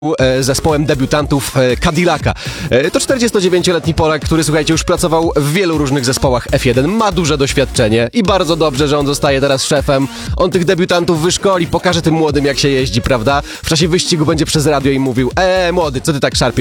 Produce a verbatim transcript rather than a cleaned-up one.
zespołem debiutantów Cadillaca. To czterdziestodziewięcioletni Polak, który, słuchajcie, już pracował w wielu różnych zespołach F jeden, ma duże doświadczenie i bardzo dobrze, że on zostaje teraz szefem. On tych debiutantów wyszkoli, pokaże tym młodym, jak się jeździ, prawda? W czasie wyścigu będzie przez radio im mówił: eee, młody, co ty tak szarpiesz?